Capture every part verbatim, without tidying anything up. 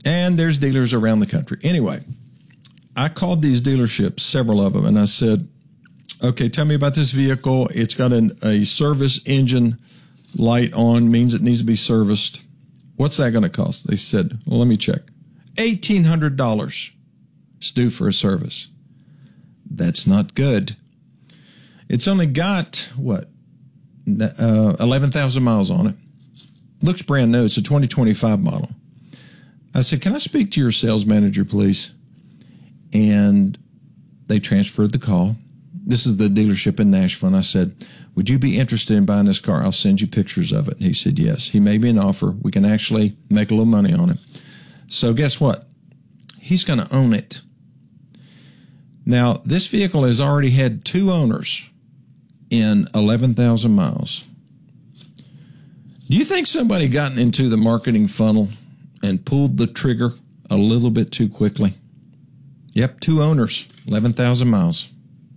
And there's dealers around the country. Anyway, I called these dealerships, several of them, and I said, okay, tell me about this vehicle. It's got an, a service engine light on, means it needs to be serviced. What's that going to cost? They said, well, let me check. eighteen hundred dollars is due for a service. That's not good. It's only got, what, uh, eleven thousand miles on it. Looks brand new. It's a twenty twenty-five model. I said, can I speak to your sales manager, please? And they transferred the call. This is the dealership in Nashville. And I said, would you be interested in buying this car? I'll send you pictures of it. And he said, yes. He made me an offer. We can actually make a little money on it. So guess what? He's going to own it. Now, this vehicle has already had two owners in eleven thousand miles. Do you think somebody got into the marketing funnel and pulled the trigger a little bit too quickly? Yep, two owners, eleven thousand miles.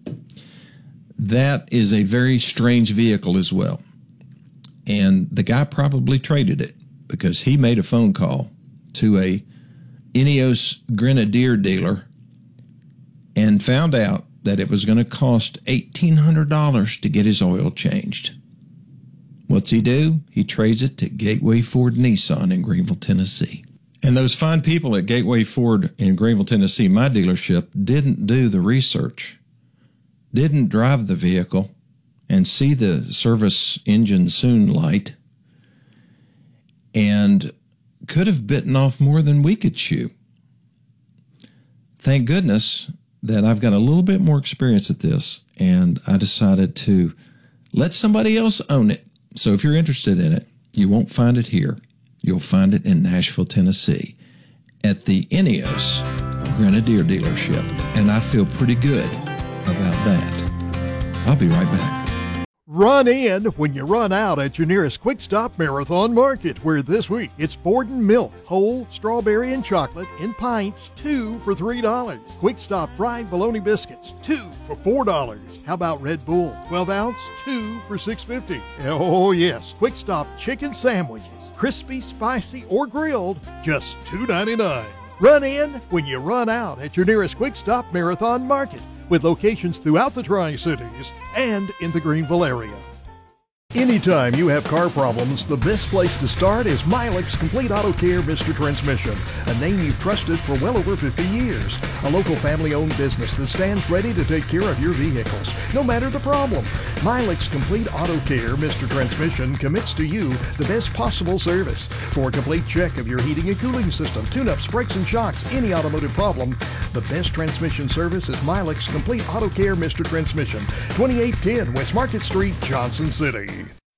That is a very strange vehicle as well. And the guy probably traded it because he made a phone call to a Ineos Grenadier dealer and found out that it was going to cost eighteen hundred dollars to get his oil changed. What's he do? He trades it to Gateway Ford Nissan in Greenville, Tennessee. And those fine people at Gateway Ford in Greenville, Tennessee, my dealership, didn't do the research, didn't drive the vehicle and see the service engine soon light, and could have bitten off more than we could chew. Thank goodness that I've got a little bit more experience at this, and I decided to let somebody else own it. So if you're interested in it, you won't find it here. You'll find it in Nashville, Tennessee, at the Ineos Grenadier dealership. And I feel pretty good about that. I'll be right back. Run in when you run out at your nearest Quick Stop Marathon Market, where this week it's Borden milk, whole, strawberry, and chocolate in pints, two for three dollars. Quick Stop fried bologna biscuits, two for four dollars. How about Red Bull, twelve ounce, two for six fifty. Oh yes, Quick Stop chicken sandwiches, crispy, spicy, or grilled, just two ninety-nine. Run in when you run out at your nearest Quick Stop Marathon Market, with locations throughout the Tri-Cities and in the Greenville area. Anytime you have car problems, the best place to start is Milex Complete Auto Care Mister Transmission, a name you've trusted for well over fifty years. A local family-owned business that stands ready to take care of your vehicles, no matter the problem. Milex Complete Auto Care Mister Transmission commits to you the best possible service. For a complete check of your heating and cooling system, tune-ups, brakes and shocks, any automotive problem, the best transmission service is Milex Complete Auto Care Mister Transmission, twenty-eight ten West Market Street, Johnson City.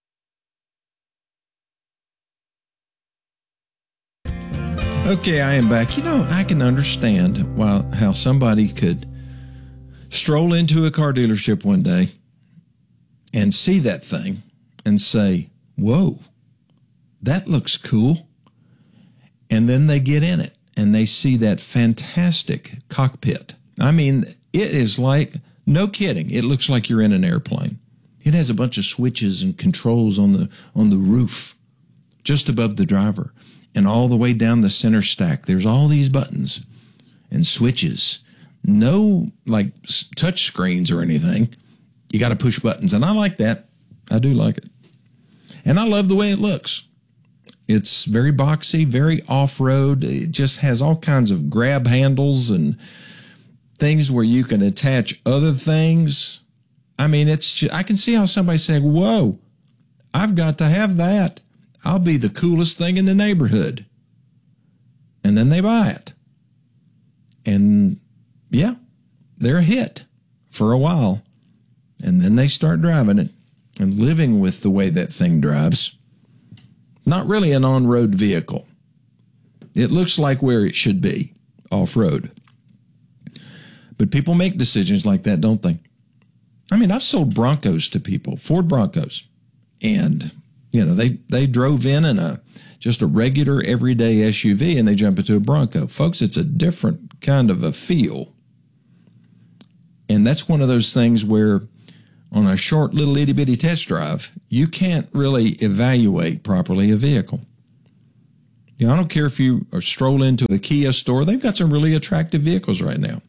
Okay, I am back. You know, I can understand why, how somebody could stroll into a car dealership one day and see that thing and say, whoa, that looks cool. And then they get in it and they see that fantastic cockpit. I mean, it is like, no kidding, it looks like you're in an airplane. It has a bunch of switches and controls on the on the roof just above the driver. And all the way down the center stack, there's all these buttons and switches. No, like, touch screens or anything. You got to push buttons. And I like that. I do like it. And I love the way it looks. It's very boxy, very off-road. It just has all kinds of grab handles and things where you can attach other things. I mean, it's just, I can see how somebody's saying, whoa, I've got to have that. I'll be the coolest thing in the neighborhood. And then they buy it. And, yeah, they're a hit for a while. And then they start driving it and living with the way that thing drives. Not really an on-road vehicle. It looks like where it should be, off-road. But people make decisions like that, don't they? I mean, I've sold Broncos to people, Ford Broncos, and you know, they, they drove in in a just a regular everyday S U V and they jump into a Bronco. Folks, it's a different kind of a feel. And that's one of those things where on a short little itty bitty test drive, you can't really evaluate properly a vehicle. You know, I don't care if you or stroll into a Kia store. They've got some really attractive vehicles right now.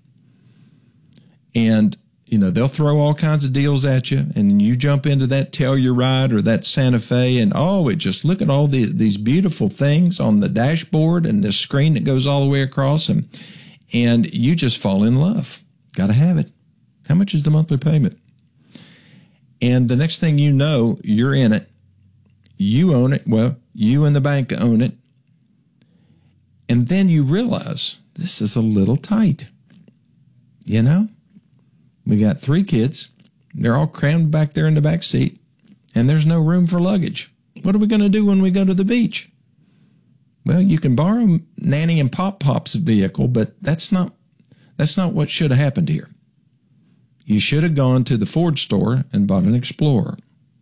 And, you know, they'll throw all kinds of deals at you, and you jump into that Telluride or that Santa Fe, and, oh, it just look at all the, these beautiful things on the dashboard and this screen that goes all the way across, and, and you just fall in love. Got to have it. How much is the monthly payment? And the next thing you know, you're in it. You own it. Well, you and the bank own it. And then you realize this is a little tight. You know, we got three kids. They're all crammed back there in the back seat, and there's no room for luggage. What are we going to do when we go to the beach? Well, you can borrow Nanny and Pop Pop's vehicle, but that's not that's not what should have happened here. You should have gone to the Ford store and bought an Explorer,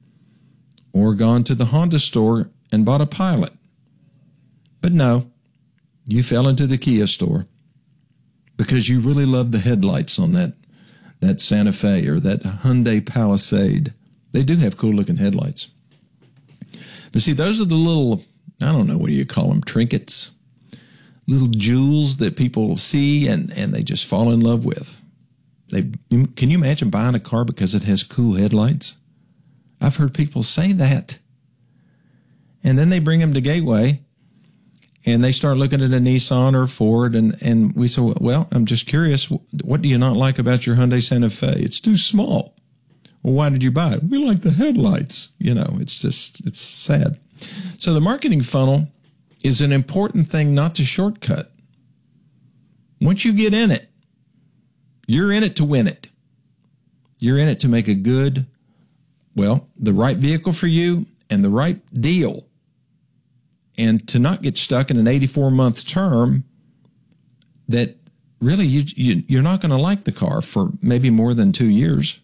or gone to the Honda store and bought a Pilot. But no. You fell into the Kia store because you really love the headlights on that, that Santa Fe or that Hyundai Palisade. They do have cool-looking headlights. But see, those are the little, I don't know, what do you call them, trinkets? Little jewels that people see and, and they just fall in love with. They, can you imagine buying a car because it has cool headlights? I've heard people say that. And then they bring them to Gateway, and they start looking at a Nissan or a Ford, and, and we say, well, I'm just curious, what do you not like about your Hyundai Santa Fe? It's too small. Well, why did you buy it? We like the headlights. You know, it's just, it's sad. So the marketing funnel is an important thing not to shortcut. Once you get in it, you're in it to win it. You're in it to make a good, well, the right vehicle for you and the right deal. And to not get stuck in an eighty-four month term that really you, you, you're not going to like the car for maybe more than two years.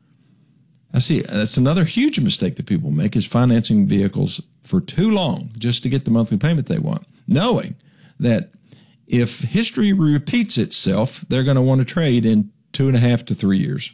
I see that's another huge mistake that people make is financing vehicles for too long just to get the monthly payment they want, knowing that if history repeats itself, they're going to want to trade in two and a half to three years.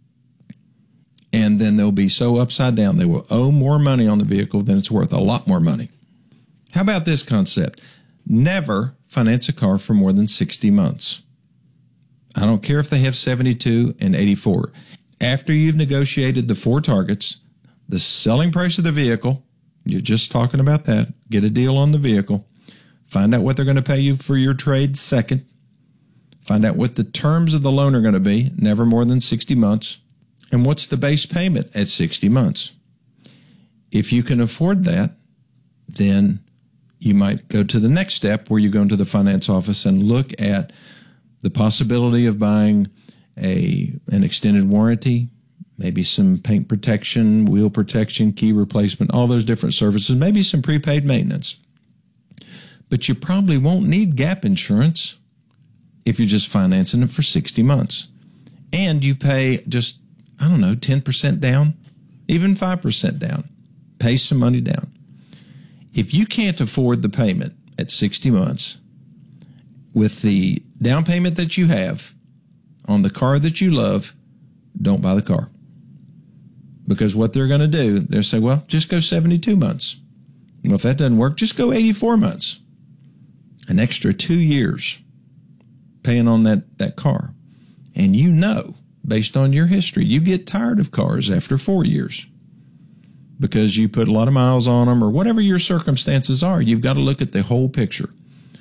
And then they'll be so upside down, they will owe more money on the vehicle than it's worth, a lot more money. How about this concept? Never finance a car for more than sixty months. I don't care if they have seventy-two and eighty-four. After you've negotiated the four targets, the selling price of the vehicle, you're just talking about that, get a deal on the vehicle, find out what they're going to pay you for your trade second, find out what the terms of the loan are going to be, never more than sixty months, and what's the base payment at sixty months. If you can afford that, then you might go to the next step where you go into the finance office and look at the possibility of buying a an extended warranty, maybe some paint protection, wheel protection, key replacement, all those different services, maybe some prepaid maintenance. But you probably won't need gap insurance if you're just financing it for sixty months. And you pay just, I don't know, ten percent down, even five percent down. Pay some money down. If you can't afford the payment at sixty months with the down payment that you have on the car that you love, don't buy the car. Because what they're going to do, they'll say, well, just go seventy-two months. Well, if that doesn't work, just go eighty-four months. An extra two years paying on that, that car. And you know, based on your history, you get tired of cars after four years. Because you put a lot of miles on them or whatever your circumstances are, you've got to look at the whole picture.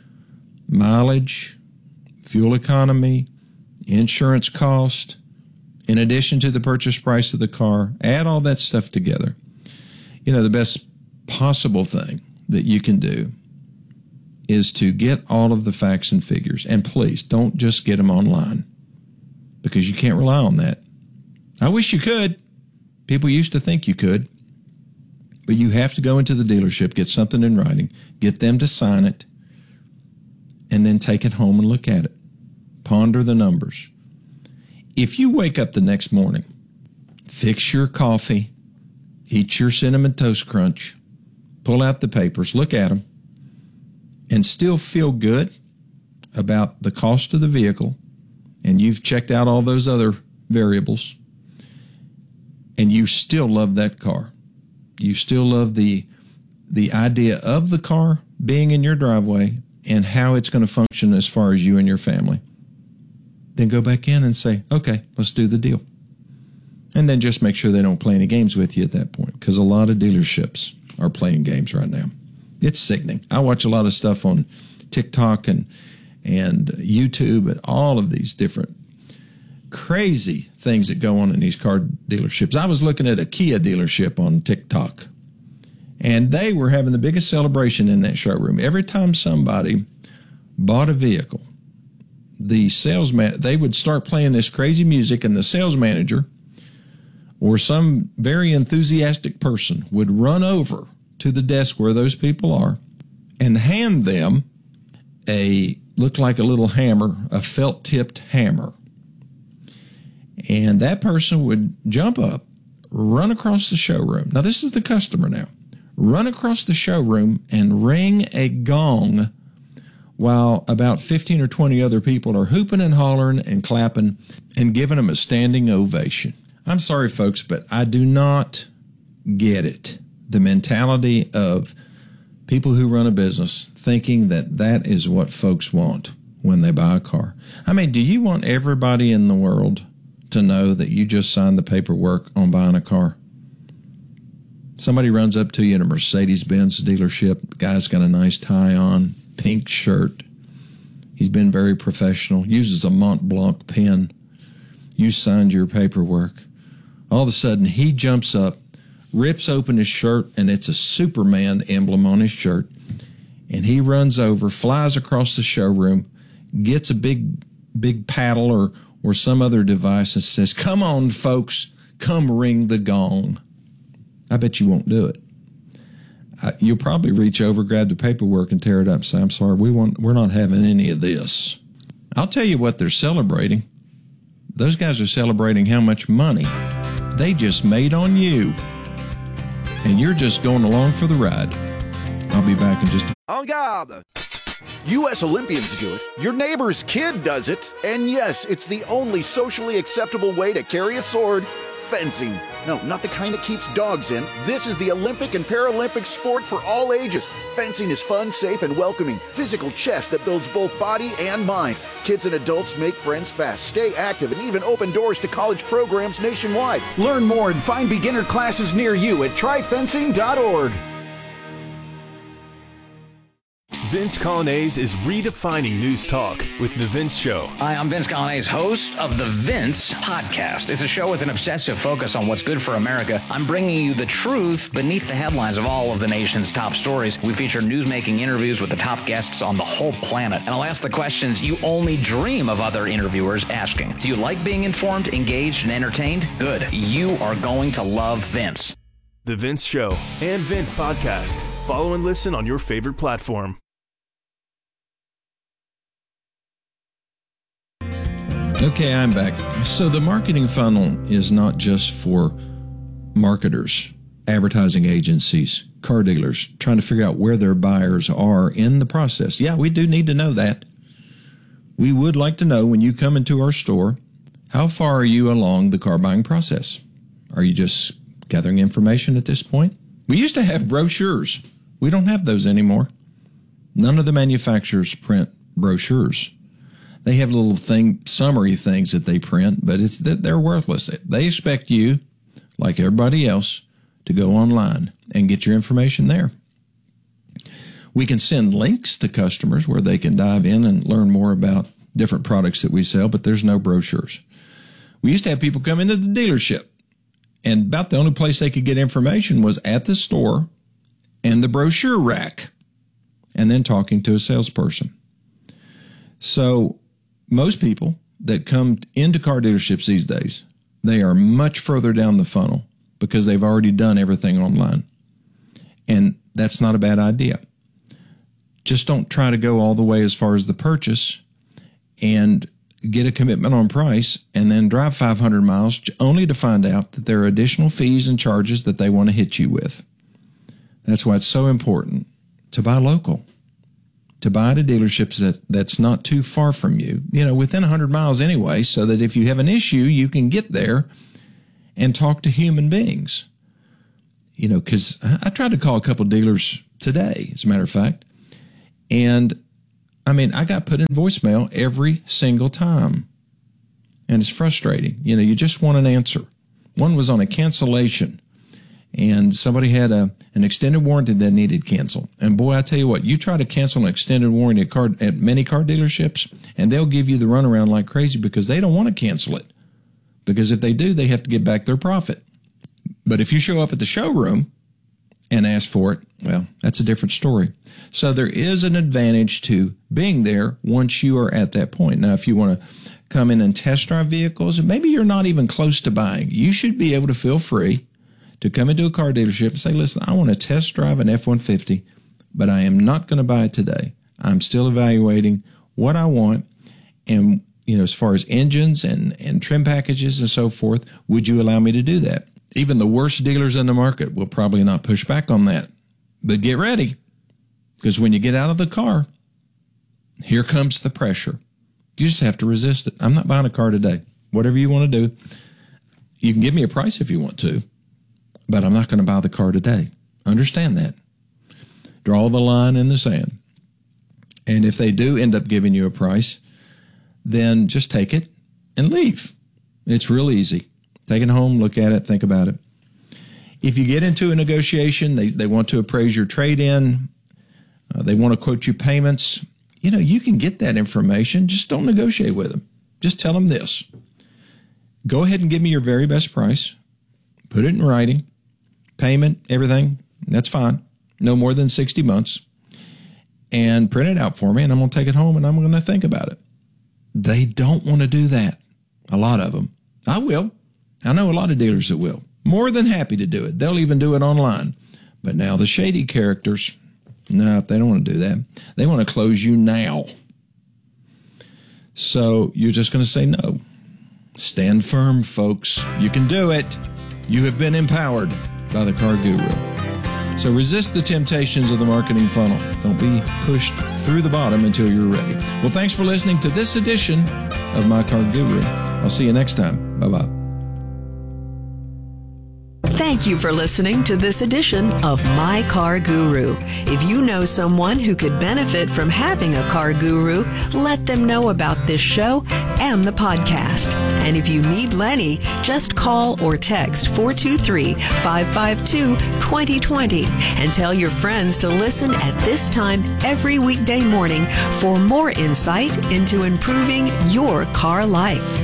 Mileage, fuel economy, insurance cost, in addition to the purchase price of the car, add all that stuff together. You know, the best possible thing that you can do is to get all of the facts and figures. And please, don't just get them online because you can't rely on that. I wish you could. People used to think you could. But you have to go into the dealership, get something in writing, get them to sign it, and then take it home and look at it. Ponder the numbers. If you wake up the next morning, fix your coffee, eat your Cinnamon Toast Crunch, pull out the papers, look at them, and still feel good about the cost of the vehicle, and you've checked out all those other variables, and you still love that car. You still love the the idea of the car, being in your driveway and how it's going to function as far as you and your family. Then go back in and say, okay, let's do the deal. And then just make sure they don't play any games with you at that point, because a lot of dealerships are playing games right now. It's sickening. I watch a lot of stuff on TikTok and and YouTube and all of these different crazy things that go on in these car dealerships. I was looking at a Kia dealership on TikTok, and they were having the biggest celebration in that showroom. Every time somebody bought a vehicle, the salesman, they would start playing this crazy music, and the sales manager or some very enthusiastic person would run over to the desk where those people are and hand them a, looked like a little hammer, a felt-tipped hammer. And that person would jump up, run across the showroom. Now, this is the customer now. Run across the showroom and ring a gong while about fifteen or twenty other people are hooping and hollering and clapping and giving them a standing ovation. I'm sorry, folks, but I do not get it. The mentality of people who run a business thinking that that is what folks want when they buy a car. I mean, do you want everybody in the world to know that you just signed the paperwork on buying a car? Somebody runs up to you in a Mercedes-Benz dealership. The guy's got a nice tie on, pink shirt. He's been very professional, uses a Mont Blanc pen. You signed your paperwork. All of a sudden, he jumps up, rips open his shirt, and it's a Superman emblem on his shirt. And he runs over, flies across the showroom, gets a big, big paddle or, or some other device and says, come on, folks, come ring the gong. I bet you won't do it. Uh, you'll probably reach over, grab the paperwork, and tear it up and say, I'm sorry, we want, we're not having any of this. I'll tell you what they're celebrating. Those guys are celebrating how much money they just made on you. And you're just going along for the ride. I'll be back in just a... En garde! U S Olympians do it, your neighbor's kid does it, and yes, it's the only socially acceptable way to carry a sword, fencing. No, not the kind that keeps dogs in. This is the Olympic and Paralympic sport for all ages. Fencing is fun, safe, and welcoming. Physical chess that builds both body and mind. Kids and adults make friends fast, stay active, and even open doors to college programs nationwide. Learn more and find beginner classes near you at try fencing dot org. Vince Coglianese is redefining news talk with The Vince Show. Hi, I'm Vince Coglianese, host of The Vince Podcast. It's a show with an obsessive focus on what's good for America. I'm bringing you the truth beneath the headlines of all of the nation's top stories. We feature newsmaking interviews with the top guests on the whole planet. And I'll ask the questions you only dream of other interviewers asking. Do you like being informed, engaged, and entertained? Good. You are going to love Vince. The Vince Show and Vince Podcast. Follow and listen on your favorite platform. Okay, I'm back. So the marketing funnel is not just for marketers, advertising agencies, car dealers, trying to figure out where their buyers are in the process. Yeah, we do need to know that. We would like to know when you come into our store, how far are you along the car buying process? Are you just gathering information at this point? We used to have brochures. We don't have those anymore. None of the manufacturers print brochures. They have little thing, summary things that they print, but it's that they're worthless. They expect you, like everybody else, to go online and get your information there. We can send links to customers where they can dive in and learn more about different products that we sell, but there's no brochures. We used to have people come into the dealership, and about the only place they could get information was at the store and the brochure rack, and then talking to a salesperson. So most people that come into car dealerships these days, they are much further down the funnel because they've already done everything online. And that's not a bad idea. Just don't try to go all the way as far as the purchase and get a commitment on price and then drive five hundred miles only to find out that there are additional fees and charges that they want to hit you with. That's why it's so important to buy local. To buy at a dealership that, that's not too far from you, you know, within one hundred miles anyway, so that if you have an issue, you can get there and talk to human beings. You know, because I, I tried to call a couple dealers today, as a matter of fact, And I mean, I got put in voicemail every single time. And it's frustrating. You know, you just want an answer. One was on a cancellation, and somebody had a an extended warranty that needed cancel. And boy, I tell you what, you try to cancel an extended warranty at, car, at many car dealerships, and they'll give you the runaround like crazy because they don't want to cancel it. Because if they do, they have to get back their profit. But if you show up at the showroom and ask for it, well, that's a different story. So there is an advantage to being there once you are at that point. Now, if you want to come in and test drive vehicles, and maybe you're not even close to buying, you should be able to feel free to come into a car dealership and say, listen, I want to test drive an F one fifty, but I am not going to buy it today. I'm still evaluating what I want. And, you know, as far as engines and, and trim packages and so forth, would you allow me to do that? Even the worst dealers in the market will probably not push back on that. But get ready, because when you get out of the car, here comes the pressure. You just have to resist it. I'm not buying a car today. Whatever you want to do, you can give me a price if you want to, but I'm not going to buy the car today. Understand that. Draw the line in the sand. And if they do end up giving you a price, then just take it and leave. It's real easy. Take it home, look at it, think about it. If you get into a negotiation, they, they want to appraise your trade-in, uh, they want to quote you payments, you know, you can get that information. Just don't negotiate with them. Just tell them this. Go ahead and give me your very best price. Put it in writing. Payment, everything, that's fine. No more than sixty months. And print it out for me, and I'm going to take it home, and I'm going to think about it. They don't want to do that. A lot of them. I will. I know a lot of dealers that will. More than happy to do it. They'll even do it online. But now the shady characters, no, they don't want to do that. They want to close you now. So you're just going to say no. Stand firm, folks. You can do it. You have been empowered by the Car Guru. So resist the temptations of the marketing funnel. Don't be pushed through the bottom until you're ready. Well, thanks for listening to this edition of My Car Guru. I'll see you next time. Bye-bye. Thank you for listening to this edition of My Car Guru. If you know someone who could benefit from having a car guru, let them know about this show and the podcast. And if you need Lenny, just call or text four two three, five five two, two zero two zero and tell your friends to listen at this time every weekday morning for more insight into improving your car life.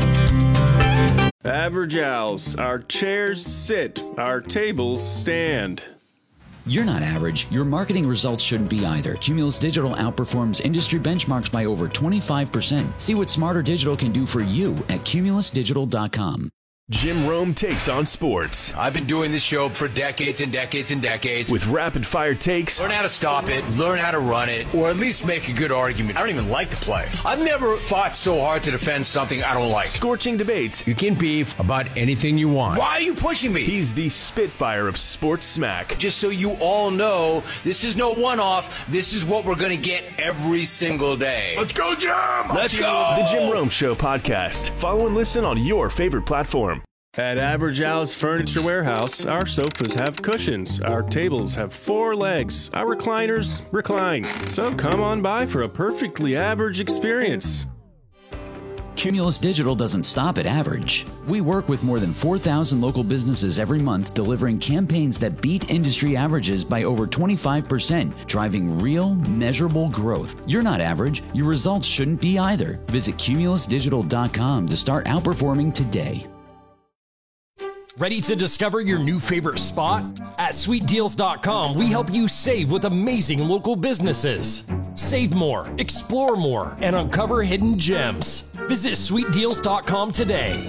Average Owls. Our chairs sit, our tables stand. You're not average. Your marketing results shouldn't be either. Cumulus Digital outperforms industry benchmarks by over twenty-five percent. See what Smarter Digital can do for you at cumulus digital dot com. Jim Rome takes on sports. I've been doing this show for decades and decades and decades. With rapid-fire takes. Learn how to stop it, learn how to run it, or at least make a good argument. I don't even like to play. I've never fought so hard to defend something I don't like. Scorching debates. You can beef about anything you want. Why are you pushing me? He's the Spitfire of sports smack. Just so you all know, this is no one-off. This is what we're going to get every single day. Let's go, Jim! Let's go! The Jim Rome Show podcast. Follow and listen on your favorite platform. At Average Al's Furniture Warehouse, our sofas have cushions, our tables have four legs, our recliners recline. So come on by for a perfectly average experience. Cumulus Digital doesn't stop at average. We work with more than four thousand local businesses every month, delivering campaigns that beat industry averages by over twenty-five percent, driving real, measurable growth. You're not average. Your results shouldn't be either. Visit cumulus digital dot com to start outperforming today. Ready to discover your new favorite spot? At sweet deals dot com, we help you save with amazing local businesses. Save more, explore more, and uncover hidden gems. Visit sweet deals dot com today.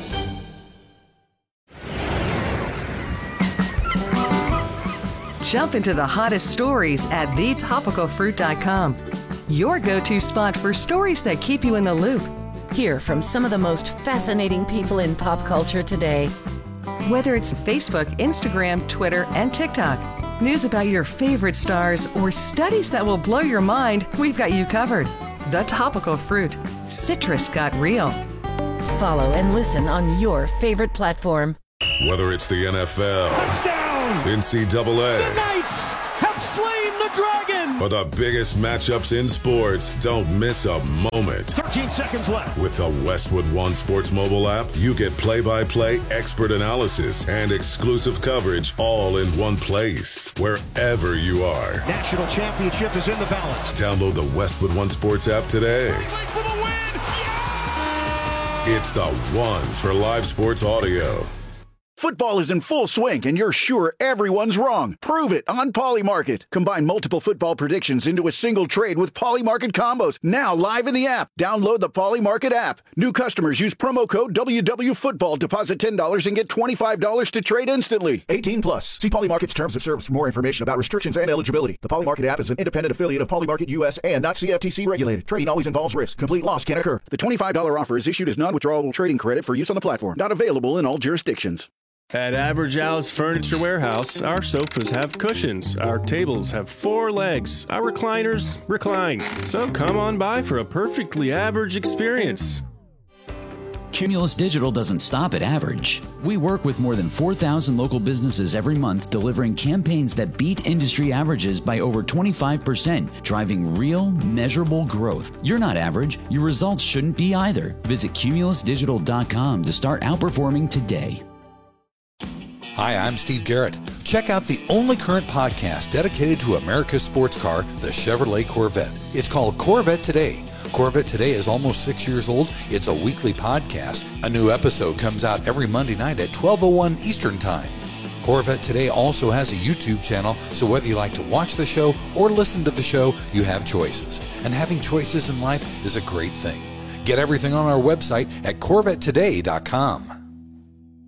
Jump into the hottest stories at the topical fruit dot com. Your go-to spot for stories that keep you in the loop. Hear from some of the most fascinating people in pop culture today. Whether it's Facebook, Instagram, Twitter, and TikTok, news about your favorite stars, or studies that will blow your mind, we've got you covered. The Topical Fruit. Citrus got real. Follow and listen on your favorite platform. Whether it's the N F L, touchdown, N C double A, the Knights have slain the dragon, For the biggest matchups in sports, don't miss a moment. thirteen seconds left. With the Westwood One Sports mobile app, you get play-by-play, expert analysis, and exclusive coverage all in one place, wherever you are. National championship is in the balance. Download the Westwood One Sports app today. For the win! Yeah! It's the one for live sports audio. Football is in full swing, and you're sure everyone's wrong. Prove it on Polymarket. Combine multiple football predictions into a single trade with Polymarket combos. Now live in the app. Download the Polymarket app. New customers use promo code W W Football. Deposit ten dollars and get twenty-five dollars to trade instantly. eighteen plus. See Polymarket's terms of service for more information about restrictions and eligibility. The Polymarket app is an independent affiliate of Polymarket U S and not C F T C regulated. Trading always involves risk. Complete loss can occur. The twenty-five dollars offer is issued as non-withdrawable trading credit for use on the platform. Not available in all jurisdictions. At Average Al's Furniture Warehouse, our sofas have cushions, our tables have four legs, our recliners recline. So come on by for a perfectly average experience. Cumulus Digital doesn't stop at average. We work with more than four thousand local businesses every month, delivering campaigns that beat industry averages by over twenty-five percent, driving real, measurable growth. You're not average. Your results shouldn't be either. Visit cumulus digital dot com to start outperforming today. Hi, I'm Steve Garrett. Check out the only current podcast dedicated to America's sports car, the Chevrolet Corvette. It's called Corvette Today. Corvette Today is almost six years old. It's a weekly podcast. A new episode comes out every Monday night at twelve oh one Eastern Time. Corvette Today also has a YouTube channel, so whether you like to watch the show or listen to the show, you have choices. And having choices in life is a great thing. Get everything on our website at corvette today dot com.